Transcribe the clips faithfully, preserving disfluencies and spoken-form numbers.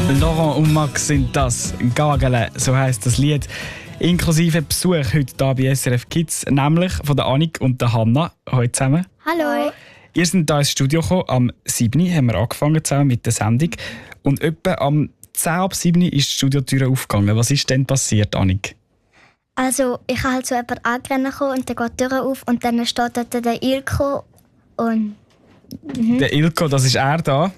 Laurent und Max sind das. Gagele, so heisst das Lied. Inklusive Besuch heute hier bei S R F Kids, nämlich von der Annik und der Hanna. Hallo zusammen. Hallo. Ihr seid hier ins Studio gekommen. Am sieben Uhr haben wir angefangen zusammen mit der Sendung. Und etwa am zehn ab sieben Uhr ist die Studiotür aufgegangen. Was ist denn passiert, Annik? Also, ich habe halt so jemanden angerannt und dann geht die Tür auf und dann steht dort der Ilko und... Mhm. Der Ilko, das ist er da.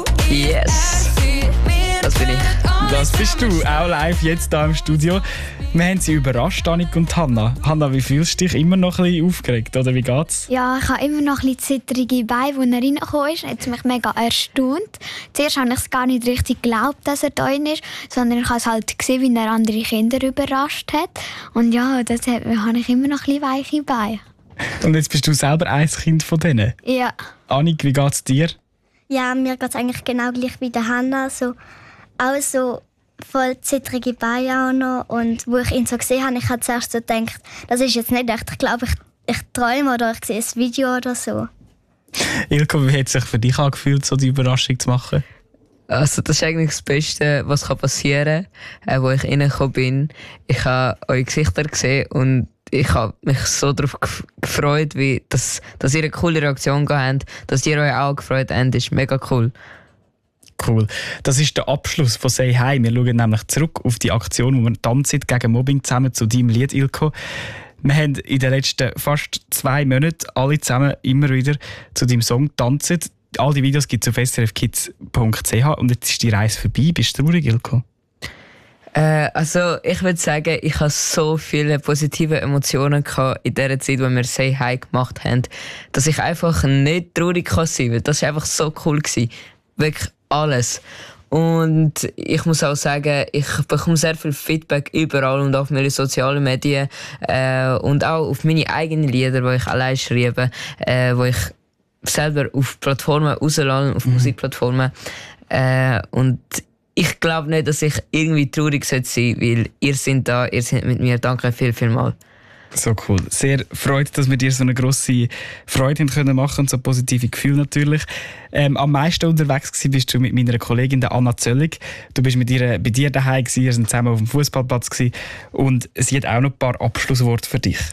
Yes! Das bin ich. Das bist du, auch live jetzt hier im Studio. Wir haben sie überrascht, Annik und Hanna. Hanna, wie fühlst du dich? Immer noch ein bisschen aufgeregt, oder wie geht's? Ja, ich habe immer noch ein bisschen zittrige Beine, als er reingekommen ist. Er hat mich mega erstaunt. Zuerst habe ich es gar nicht richtig geglaubt, dass er da ist, sondern ich habe es halt gesehen, wie er andere Kinder überrascht hat. Und ja, das habe ich immer noch ein bisschen weiche Beine. Und jetzt bist du selber ein Kind von denen. Ja. Annik, wie geht's dir? Ja, mir geht es eigentlich genau gleich wie der Hanna. So, auch so voll zittrige Beine auch noch. Und wo ich ihn so gesehen habe, ich habe zuerst so gedacht, das ist jetzt nicht echt. Ich glaube, ich, ich träume oder ich sehe ein Video oder so. Ilko, wie hat es sich für dich angefühlt, so die Überraschung zu machen? Also das ist eigentlich das Beste, was passieren kann, äh, wo ich reingekommen bin. Ich habe eure Gesichter gesehen und ich habe mich so darauf gefreut, wie das, dass ihr eine coole Reaktion gehabt habt, dass ihr euch auch gefreut habt. Das ist mega cool. Cool. Das ist der Abschluss von «Say Hi». Wir schauen nämlich zurück auf die Aktion, wo wir tanzen gegen Mobbing zusammen zu deinem Lied, Ilko. Wir haben in den letzten fast zwei Monaten alle zusammen immer wieder zu deinem Song getanzt. All die Videos gibt es auf s r f kids punkt c h und jetzt ist die Reise vorbei. Bist du traurig, Ilko? Äh, also ich würde sagen, ich hatte so viele positive Emotionen in der Zeit, wo wir «Say Hi» gemacht haben, dass ich einfach nicht traurig sein kann. Das war einfach so cool. Wirklich alles. Und ich muss auch sagen, ich bekomme sehr viel Feedback überall und auf meine sozialen Medien äh, und auch auf meine eigenen Lieder, die ich allein schreibe, äh, wo ich selber auf Plattformen rauslade, auf mhm. Musikplattformen. Äh, und ich glaube nicht, dass ich irgendwie traurig sein sollte, weil ihr seid da, ihr seid mit mir. Danke viel, viel mal. So cool. Sehr freut, dass wir dir so eine grosse Freude haben können machen und so positive Gefühle natürlich. Ähm, am meisten unterwegs gewesen bist du mit meiner Kollegin der Anna Zöllig. Du bist mit ihr bei dir daheim gewesen, ihr seid zusammen auf dem Fußballplatz gewesen und sie hat auch noch ein paar Abschlussworte für dich.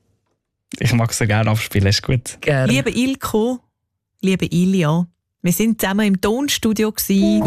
Ich mag es so gerne abspielen, ist gut. Gerne. Liebe Ilko, liebe Ilja, wir sind zusammen im Tonstudio gewesen.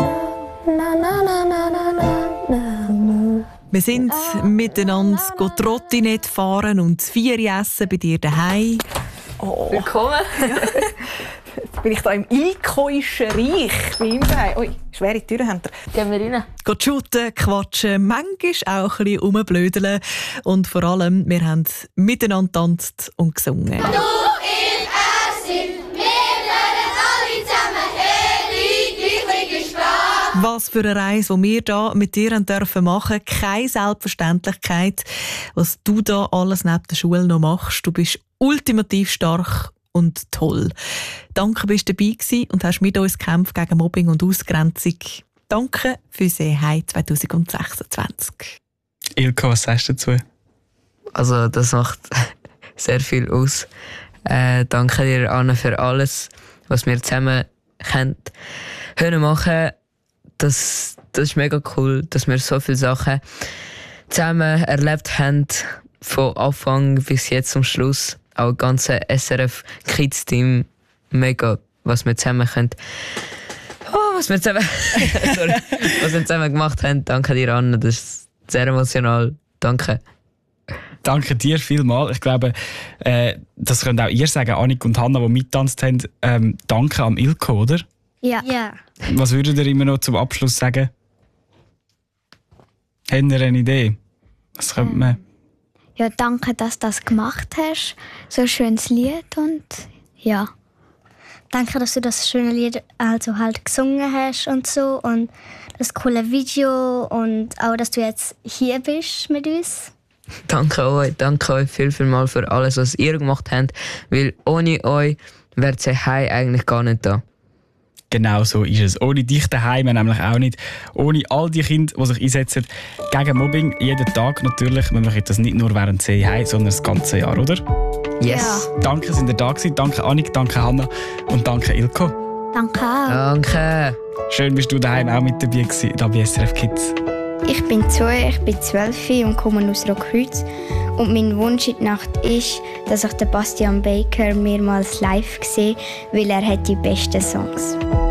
Wir sind miteinander Trottinett fahren und das Vieri essen bei dir daheim. Oh. Willkommen. Jetzt bin ich da im Ilkoischen Reich. Bei ihm daheim. Ui, schwere Türen haben wir. Gehen wir rein. Geht shooten, quatschen, manchmal auch ein bisschen rumblödeln. Und vor allem, wir haben miteinander getanzt und gesungen. Du in Essen, wir lernen alle zusammen die gleiche Sprache. Was für eine Reise, die wir hier mit dir machen dürfen. Keine Selbstverständlichkeit, was du da alles neben der Schule noch machst. Du bist ultimativ stark und toll. Danke, bist du dabei gewesen und hast mit uns gekämpft gegen Mobbing und Ausgrenzung. Danke für «Say Hi» zwanzig sechsundzwanzig. Ilko, was sagst du dazu? Also das macht sehr viel aus. Äh, danke dir, Anna, für alles, was wir zusammen können, können machen. Das, das ist mega cool, dass wir so viele Sachen zusammen erlebt haben, von Anfang bis jetzt zum Schluss. Auch das ganze S R F Kids Team, mega, was wir zusammen können. Oh, was wir zusammen, sorry, was wir zusammen gemacht haben. Danke dir, Anna, das ist sehr emotional. Danke. Danke dir vielmals. Ich glaube, äh, das könnt auch ihr sagen, Annik und Hanna, die mittanzt haben. Ähm, danke am Ilko, oder? Ja. ja. Was würdet ihr immer noch zum Abschluss sagen? Habt ihr eine Idee? Was könnte man? Ja, danke, dass du das gemacht hast. So ein schönes Lied und ja. Danke, dass du das schöne Lied also halt gesungen hast und so und das coole Video und auch, dass du jetzt hier bist mit uns. Danke euch, danke euch viel, viel mal für alles, was ihr gemacht habt, weil ohne euch wäre «Say Hi» eigentlich gar nicht da. Genau so ist es. Ohne dich daheim nämlich auch nicht. Ohne all die Kinder, die sich einsetzen gegen Mobbing, jeden Tag natürlich. Wir machen das nicht nur während «Say Hi», sondern das ganze Jahr, oder? Yes. Ja. Danke, sind ihr da gewesen. Danke Annik, danke Hanna und danke Ilko. Danke auch. Danke. Schön, bist du daheim auch mit dabei gewesen, da bei S R F Kids. Ich bin Zoe, ich bin zwölf und komme aus Rockhütz. Und mein Wunsch in der Nacht ist, dass ich den Bastian Baker mehrmals live sehe, weil er hat die besten Songs.